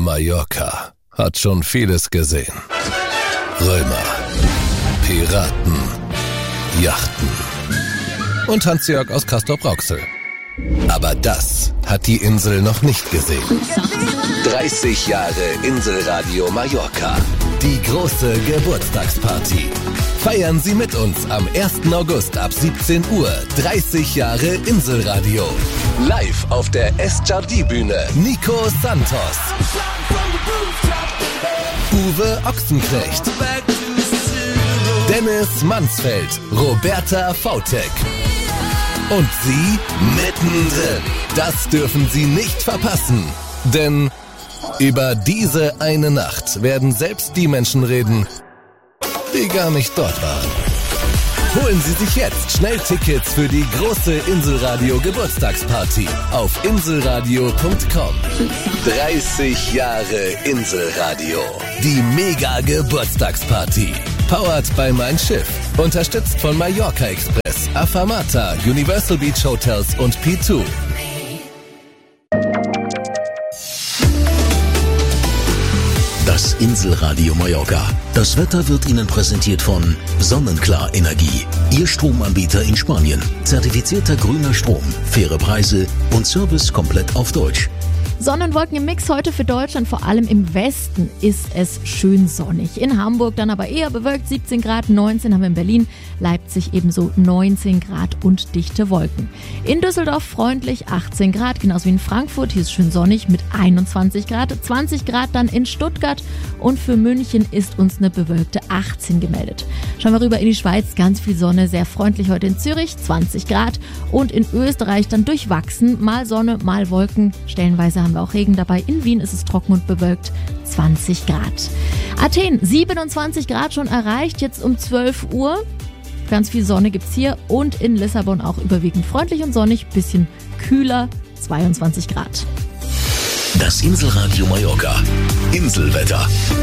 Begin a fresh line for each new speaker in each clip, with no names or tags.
Mallorca hat schon vieles gesehen. Römer, Piraten, Yachten und Hans-Jörg aus Castrop-Rauxel. Aber das hat die Insel noch nicht gesehen. 30 Jahre Inselradio Mallorca. Die große Geburtstagsparty. Feiern Sie mit uns am 1. August ab 17 Uhr. 30 Jahre Inselradio. Live auf der Estjardí-Bühne. Nico Santos. Uwe Ochsenknecht. Dennis Mansfeld. Roberta Vautek. Und Sie mittendrin. Das dürfen Sie nicht verpassen. Denn über diese eine Nacht werden selbst die Menschen reden, die gar nicht dort waren. Holen Sie sich jetzt schnell Tickets für die große Inselradio Geburtstagsparty auf inselradio.com. 30 Jahre Inselradio. Die mega Geburtstagsparty. Powered by Mein Schiff. Unterstützt von Mallorca Express, Afamata, Universal Beach Hotels und P2.
Das Inselradio Mallorca. Das Wetter wird Ihnen präsentiert von Sonnenklar Energie. Ihr Stromanbieter in Spanien. Zertifizierter grüner Strom, faire Preise und Service komplett auf Deutsch.
Sonnenwolken im Mix heute für Deutschland, vor allem im Westen ist es schön sonnig. In Hamburg dann aber eher bewölkt, 17 Grad, 19 haben wir in Berlin, Leipzig ebenso 19 Grad und dichte Wolken. In Düsseldorf freundlich 18 Grad, genauso wie in Frankfurt, hier ist schön sonnig mit 21 Grad, 20 Grad dann in Stuttgart und für München ist uns eine bewölkte 18 gemeldet. Schauen wir rüber in die Schweiz, ganz viel Sonne, sehr freundlich heute in Zürich, 20 Grad und in Österreich dann durchwachsen, mal Sonne, mal Wolken, stellenweise haben wir auch Regen dabei. In Wien ist es trocken und bewölkt, 20 Grad. Athen, 27 Grad schon erreicht, jetzt um 12 Uhr. Ganz viel Sonne gibt's hier und in Lissabon auch überwiegend freundlich und sonnig, bisschen kühler, 22 Grad.
Das Inselradio Mallorca. Inselwetter.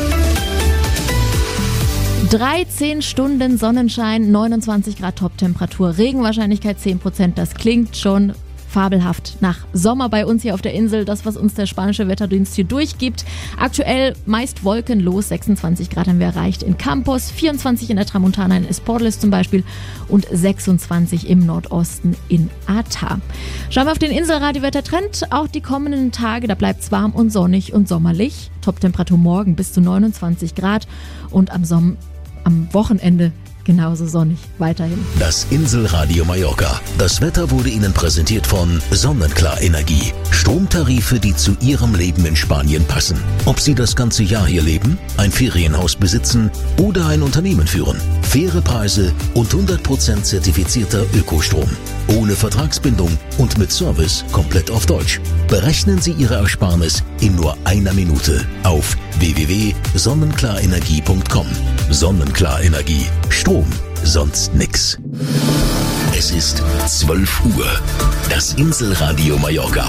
13 Stunden Sonnenschein, 29 Grad Toptemperatur, Regenwahrscheinlichkeit 10%, das klingt schon fabelhaft nach Sommer bei uns hier auf der Insel, das, was uns der spanische Wetterdienst hier durchgibt. Aktuell meist wolkenlos, 26 Grad haben wir erreicht in Campos, 24 in der Tramontana in Esporles zum Beispiel und 26 im Nordosten in Ata. Schauen wir auf den Inselradio-Wettertrend, auch die kommenden Tage, da bleibt es warm und sonnig und sommerlich. Toptemperatur morgen bis zu 29 Grad und am Wochenende genauso sonnig weiterhin.
Das Inselradio Mallorca. Das Wetter wurde Ihnen präsentiert von Sonnenklar Energie. Stromtarife, die zu Ihrem Leben in Spanien passen. Ob Sie das ganze Jahr hier leben, ein Ferienhaus besitzen oder ein Unternehmen führen. Faire Preise und 100% zertifizierter Ökostrom. Ohne Vertragsbindung und mit Service komplett auf Deutsch. Berechnen Sie Ihre Ersparnis in nur einer Minute auf www.sonnenklarenergie.com. Sonnenklar Energie. Strom, sonst nix. Es ist 12 Uhr. Das Inselradio Mallorca.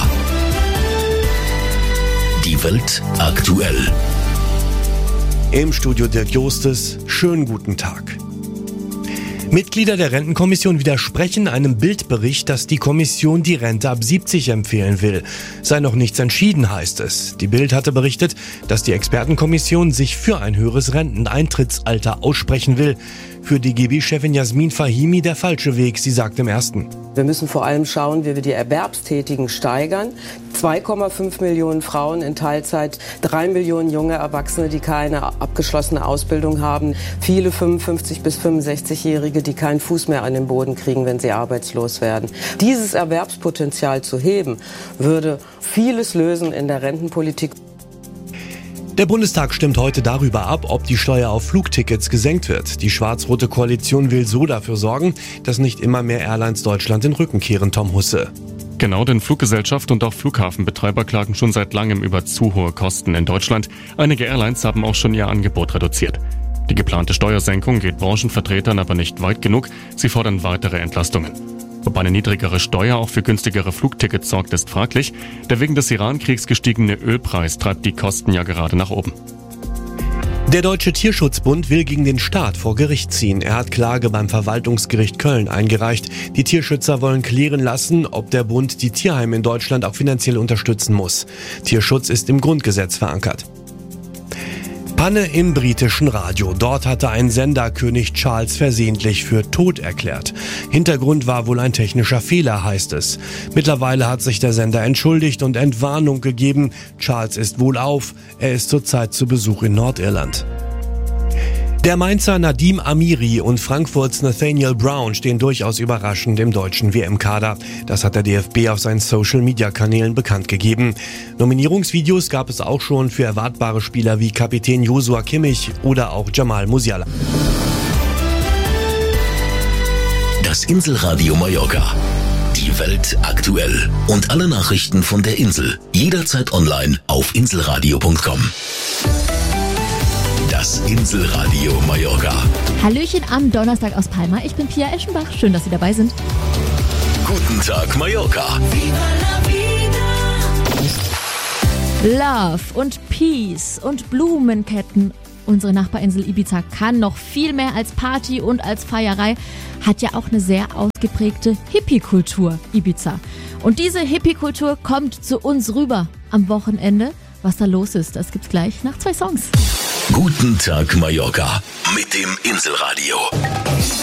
Die Welt aktuell.
Im Studio Dirk Jostes. Schönen guten Tag. Mitglieder der Rentenkommission widersprechen einem Bildbericht, dass die Kommission die Rente ab 70 empfehlen will. Sei noch nichts entschieden, heißt es. Die Bild hatte berichtet, dass die Expertenkommission sich für ein höheres Renteneintrittsalter aussprechen will. Für die DGB-Chefin Jasmin Fahimi der falsche Weg, sie sagt im Ersten.
Wir müssen vor allem schauen, wie wir die Erwerbstätigen steigern. 2,5 Millionen Frauen in Teilzeit, 3 Millionen junge Erwachsene, die keine abgeschlossene Ausbildung haben, viele 55- bis 65-Jährige, die keinen Fuß mehr an den Boden kriegen, wenn sie arbeitslos werden. Dieses Erwerbspotenzial zu heben, würde vieles lösen in der Rentenpolitik.
Der Bundestag stimmt heute darüber ab, ob die Steuer auf Flugtickets gesenkt wird. Die schwarz-rote Koalition will so dafür sorgen, dass nicht immer mehr Airlines Deutschland den Rücken kehren, Tom Husse.
Genau, denn Fluggesellschaft und auch Flughafenbetreiber klagen schon seit langem über zu hohe Kosten in Deutschland. Einige Airlines haben auch schon ihr Angebot reduziert. Die geplante Steuersenkung geht Branchenvertretern aber nicht weit genug. Sie fordern weitere Entlastungen. Ob eine niedrigere Steuer auch für günstigere Flugtickets sorgt, ist fraglich. Der wegen des Iran-Kriegs gestiegene Ölpreis treibt die Kosten ja gerade nach oben.
Der Deutsche Tierschutzbund will gegen den Staat vor Gericht ziehen. Er hat Klage beim Verwaltungsgericht Köln eingereicht. Die Tierschützer wollen klären lassen, ob der Bund die Tierheime in Deutschland auch finanziell unterstützen muss. Tierschutz ist im Grundgesetz verankert. Panne im britischen Radio. Dort hatte ein Sender König Charles versehentlich für tot erklärt. Hintergrund war wohl ein technischer Fehler, heißt es. Mittlerweile hat sich der Sender entschuldigt und Entwarnung gegeben. Charles ist wohlauf. Er ist zurzeit zu Besuch in Nordirland. Der Mainzer Nadim Amiri und Frankfurts Nathaniel Brown stehen durchaus überraschend im deutschen WM-Kader. Das hat der DFB auf seinen Social-Media-Kanälen bekannt gegeben. Nominierungsvideos gab es auch schon für erwartbare Spieler wie Kapitän Joshua Kimmich oder auch Jamal Musiala.
Das Inselradio Mallorca. Die Welt aktuell. Und alle Nachrichten von der Insel. Jederzeit online auf inselradio.com. Das Inselradio Mallorca.
Hallöchen am Donnerstag aus Palma. Ich bin Pia Eschenbach. Schön, dass Sie dabei sind.
Guten Tag Mallorca.
Love und Peace und Blumenketten. Unsere Nachbarinsel Ibiza kann noch viel mehr als Party und als Feierei. Hat ja auch eine sehr ausgeprägte Hippie-Kultur, Ibiza. Und diese Hippie-Kultur kommt zu uns rüber am Wochenende. Was da los ist, das gibt's gleich nach 2 Songs.
Guten Tag Mallorca mit dem Inselradio.